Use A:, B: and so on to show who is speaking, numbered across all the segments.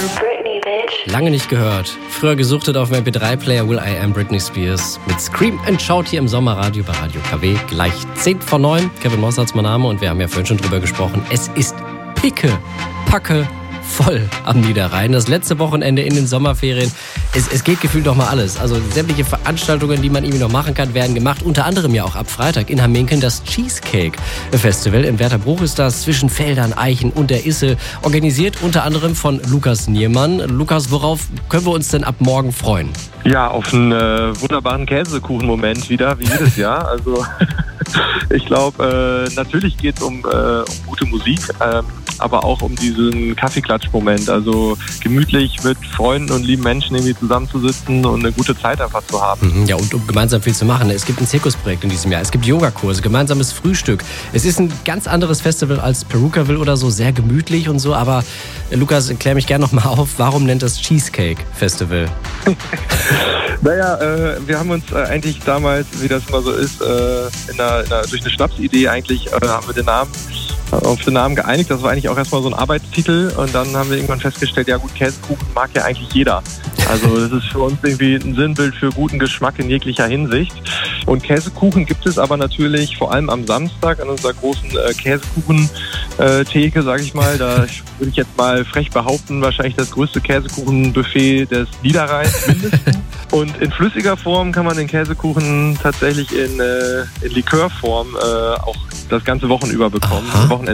A: Lange nicht gehört. Früher gesuchtet auf dem MP3-Player Will I Am Britney Spears mit Scream and Shout hier im Sommerradio bei Radio KW. Gleich 10:09. Kevin Mossad mein Name und wir haben ja vorhin schon drüber gesprochen. Es ist packe voll am Niederrhein. Das letzte Wochenende in den Sommerferien. Es geht gefühlt noch mal alles. Also sämtliche Veranstaltungen, die man irgendwie noch machen kann, werden gemacht. Unter anderem ja auch ab Freitag in Hamminkeln das Cheesecake Festival. In Wertherbruch ist das zwischen Feldern, Eichen und der Isse. Organisiert unter anderem von Lukas Niermann. Lukas, worauf können wir uns denn ab morgen freuen?
B: Ja, auf einen wunderbaren Käsekuchen-Moment wieder, wie jedes Jahr. Also ich glaube, natürlich geht es um gute Musik, aber auch um diesen Kaffeeklatsch-Moment. Also gemütlich mit Freunden und lieben Menschen irgendwie zusammenzusitzen und eine gute Zeit einfach zu haben.
A: Ja, und um gemeinsam viel zu machen. Es gibt ein Zirkusprojekt in diesem Jahr. Es gibt Yogakurse, gemeinsames Frühstück. Es ist ein ganz anderes Festival als Perukaville oder so, sehr gemütlich und so. Aber Lukas, klär mich gerne noch mal auf, warum nennt das Cheesecake Festival?
B: Naja, wir haben uns eigentlich damals, wie das immer so ist, durch eine Schnapsidee eigentlich haben wir auf den Namen geeinigt. Das war eigentlich auch erstmal so ein Arbeitstitel und dann haben wir irgendwann festgestellt, ja gut, Käsekuchen mag ja eigentlich jeder. Also das ist für uns irgendwie ein Sinnbild für guten Geschmack in jeglicher Hinsicht. Und Käsekuchen gibt es aber natürlich vor allem am Samstag an unserer großen Käsekuchen-Theke, sage ich mal. Da würde ich jetzt mal frech behaupten, wahrscheinlich das größte Käsekuchenbuffet des Niederrheins mindestens. Und in flüssiger Form kann man den Käsekuchen tatsächlich in Likörform auch das ganze Wochenende über bekommen.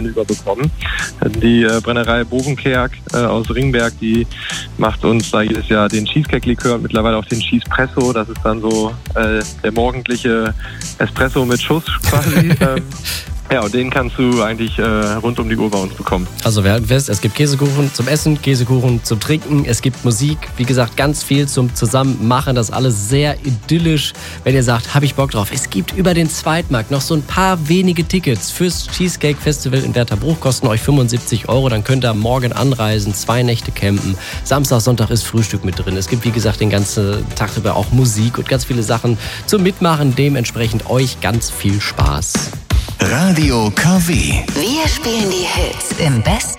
B: Die Brennerei Bovenkerk aus Ringberg, die macht uns da jedes Jahr den Cheesecake-Likör und mittlerweile auch den Cheesepresso. Das ist dann so der morgendliche Espresso mit Schuss quasi. Ja, und den kannst du eigentlich rund um die Uhr bei uns bekommen.
A: Also wir halten fest, es gibt Käsekuchen zum Essen, Käsekuchen zum Trinken, es gibt Musik, wie gesagt, ganz viel zum Zusammenmachen, das alles sehr idyllisch. Wenn ihr sagt, hab ich Bock drauf, es gibt über den Zweitmarkt noch so ein paar wenige Tickets fürs Cheesecake Festival in Wertherbruch, kosten euch 75 €, dann könnt ihr morgen anreisen, 2 Nächte campen, Samstag, Sonntag ist Frühstück mit drin. Es gibt, wie gesagt, den ganzen Tag über auch Musik und ganz viele Sachen zum Mitmachen, dementsprechend euch ganz viel Spaß.
C: Radio KW.
D: Wir spielen die Hits im besten